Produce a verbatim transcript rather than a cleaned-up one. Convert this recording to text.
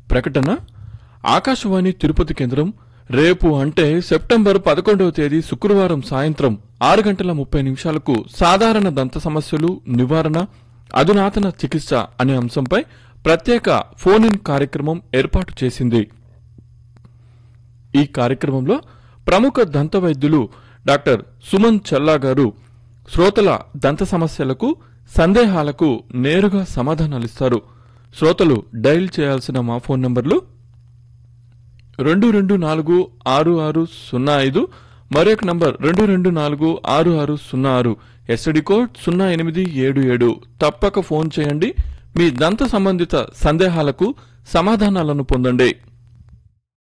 ప్రకటన ఆకాశవాణి తిరుపతి కేంద్రం రేపు అంటే సెప్టెంబర్ పదకొండవ తేదీ శుక్రవారం సాయంత్రం ఆరు గంటల ముప్పై నిమిషాలకు సాధారణ దంత సమస్యలు నివారణ అధునాతన చికిత్స అనే అంశంపై ప్రత్యేక ఫోన్ ఇన్ కార్యక్రమం ఏర్పాటు చేసింది. ఈ కార్యక్రమంలో ప్రముఖ దంత వైద్యులు డాక్టర్ సుమన్ చల్లా గారు శ్రోతల దంత సమస్యలకు సందేహాలకు నేరుగా సమాధానాలిస్తారు. శ్రోతలు డయల్ చేయాల్సిన మా ఫోన్ నంబర్లు రెండు రెండు నాలుగు ఆరు ఆరు సున్నా ఐదు, మరొక నంబర్ రెండు రెండు నాలుగు ఆరు ఆరు సున్నా ఆరు, ఎస్టీడీ కోడ్ సున్నా ఎనిమిది ఏడు ఏడు. తప్పక ఫోన్ చేయండి. మీ దంత సంబంధిత సందేహాలకు సమాధానాలను పొందండి.